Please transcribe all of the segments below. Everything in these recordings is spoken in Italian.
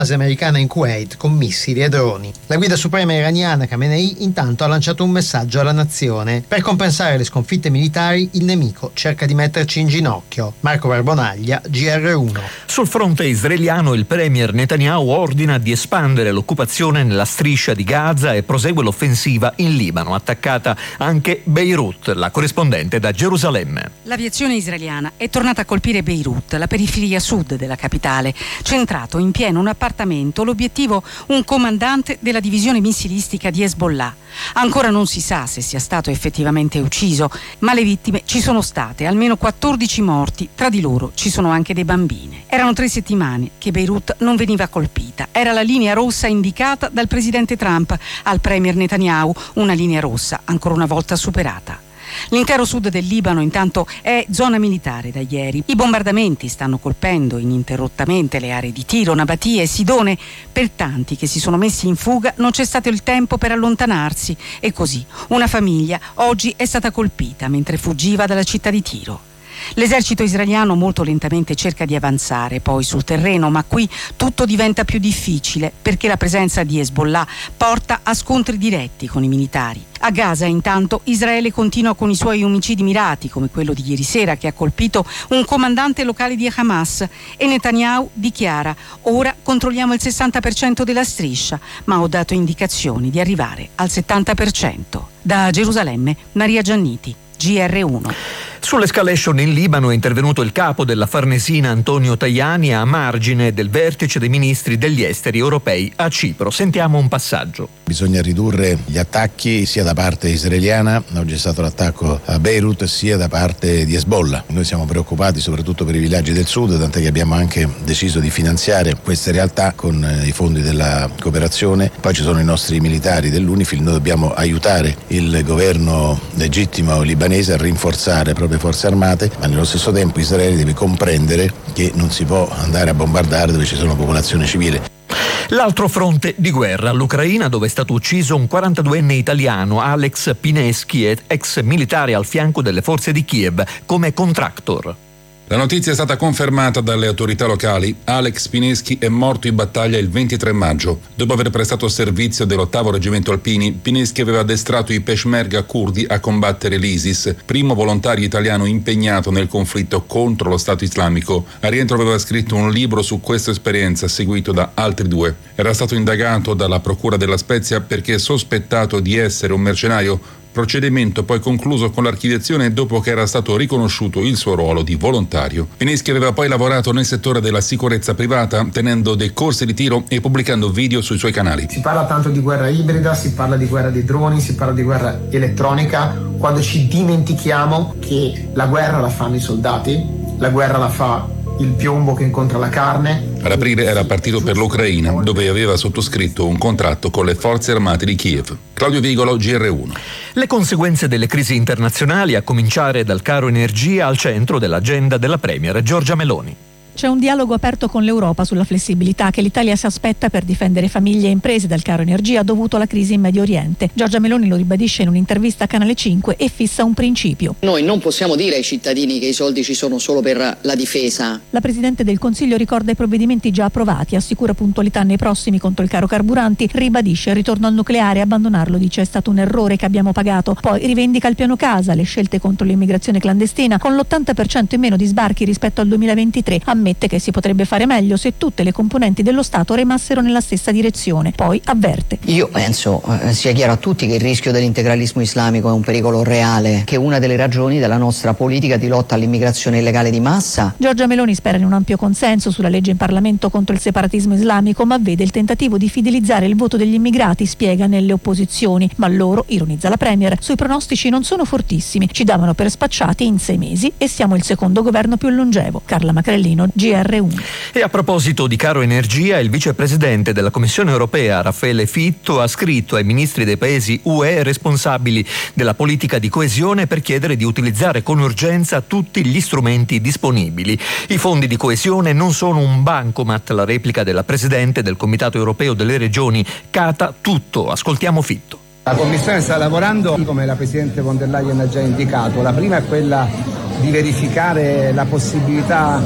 base americana in Kuwait con missili e droni. La guida suprema iraniana Khamenei intanto ha lanciato un messaggio alla nazione. Per compensare le sconfitte militari il nemico cerca di metterci in ginocchio. Marco Barbonaglia, GR1. Sul fronte israeliano il premier Netanyahu ordina di espandere l'occupazione nella striscia di Gaza e prosegue l'offensiva in Libano, attaccata anche Beirut. La corrispondente da Gerusalemme. L'aviazione israeliana è tornata a colpire Beirut, la periferia sud della capitale, centrato in pieno un appartamento. L'obiettivo un comandante della divisione missilistica di Hezbollah. Ancora non si sa se sia stato effettivamente ucciso, ma le vittime ci sono state, almeno 14 morti, tra di loro ci sono anche dei bambini. Erano 3 settimane che Beirut non veniva colpita, era la linea rossa indicata dal presidente Trump al premier Netanyahu, una linea rossa ancora una volta superata. L'intero sud del Libano intanto è zona militare da ieri. I bombardamenti stanno colpendo ininterrottamente le aree di Tiro, Nabatia e Sidone. Per tanti che si sono messi in fuga non c'è stato il tempo per allontanarsi e così una famiglia oggi è stata colpita mentre fuggiva dalla città di Tiro. L'esercito israeliano molto lentamente cerca di avanzare poi sul terreno, ma qui tutto diventa più difficile perché la presenza di Hezbollah porta a scontri diretti con i militari. A Gaza intanto Israele continua con i suoi omicidi mirati, come quello di ieri sera che ha colpito un comandante locale di Hamas, e Netanyahu dichiara: ora controlliamo il 60% della striscia, ma ho dato indicazioni di arrivare al 70%. Da Gerusalemme, Maria Gianniti, GR1. Sull'escalation in Libano è intervenuto il capo della Farnesina Antonio Tajani a margine del vertice dei ministri degli esteri europei a Cipro. Sentiamo un passaggio. Bisogna ridurre gli attacchi sia da parte israeliana, oggi è stato l'attacco a Beirut, sia da parte di Hezbollah. Noi siamo preoccupati soprattutto per i villaggi del sud, tant'è che abbiamo anche deciso di finanziare queste realtà con i fondi della cooperazione. Poi ci sono i nostri militari dell'UNIFIL, noi dobbiamo aiutare il governo legittimo libanese a rinforzare proprio le forze armate, ma nello stesso tempo Israele deve comprendere che non si può andare a bombardare dove ci sono popolazione civile. L'altro fronte di guerra, all'Ucraina, dove è stato ucciso un 42enne italiano, Alex Pineschi, ex militare al fianco delle forze di Kiev come contractor. La notizia è stata confermata dalle autorità locali. Alex Pineschi è morto in battaglia il 23 maggio. Dopo aver prestato servizio dell'8° Reggimento Alpini, Pineschi aveva addestrato i Peshmerga curdi a combattere l'ISIS, primo volontario italiano impegnato nel conflitto contro lo Stato islamico. A rientro aveva scritto un libro su questa esperienza, seguito da altri 2. Era stato indagato dalla Procura della Spezia perché è sospettato di essere un mercenario. Procedimento poi concluso con l'archiviazione dopo che era stato riconosciuto il suo ruolo di volontario. Pineschi aveva poi lavorato nel settore della sicurezza privata, tenendo dei corsi di tiro e pubblicando video sui suoi canali. Si parla tanto di guerra ibrida, si parla di guerra dei droni, si parla di guerra elettronica, quando ci dimentichiamo che la guerra la fanno i soldati, la guerra la fa il piombo che incontra la carne. Ad aprile era partito per l'Ucraina, dove aveva sottoscritto un contratto con le forze armate di Kiev. Claudio Vigolo, GR1. Le conseguenze delle crisi internazionali, a cominciare dal caro energia, al centro dell'agenda della premier Giorgia Meloni. C'è un dialogo aperto con l'Europa sulla flessibilità che l'Italia si aspetta per difendere famiglie e imprese dal caro energia dovuto alla crisi in Medio Oriente. Giorgia Meloni lo ribadisce in un'intervista a Canale 5 e fissa un principio. Noi non possiamo dire ai cittadini che i soldi ci sono solo per la difesa. La Presidente del Consiglio ricorda i provvedimenti già approvati, assicura puntualità nei prossimi contro il caro carburanti, ribadisce il ritorno al nucleare, abbandonarlo dice è stato un errore che abbiamo pagato. Poi rivendica il piano casa, le scelte contro l'immigrazione clandestina con l'80% in meno di sbarchi rispetto al 2023. Ammette che si potrebbe fare meglio se tutte le componenti dello Stato remassero nella stessa direzione. Poi avverte. Io penso sia chiaro a tutti che il rischio dell'integralismo islamico è un pericolo reale, che è una delle ragioni della nostra politica di lotta all'immigrazione illegale di massa. Giorgia Meloni spera in un ampio consenso sulla legge in Parlamento contro il separatismo islamico, ma vede il tentativo di fidelizzare il voto degli immigrati, spiega, nelle opposizioni. Ma loro, ironizza la Premier, sui pronostici non sono fortissimi. Ci davano per spacciati in 6 mesi e siamo il secondo governo più longevo. Carla Macrellino, GR1. E a proposito di caro energia, il vicepresidente della Commissione europea Raffaele Fitto ha scritto ai ministri dei paesi UE responsabili della politica di coesione per chiedere di utilizzare con urgenza tutti gli strumenti disponibili. I fondi di coesione non sono un bancomat, la replica della presidente del Comitato europeo delle regioni Cata Tutto. Ascoltiamo Fitto. La Commissione sta lavorando, come la Presidente von der Leyen ha già indicato. La prima è quella di verificare la possibilità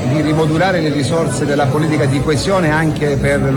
di rimodulare le risorse della politica di coesione anche per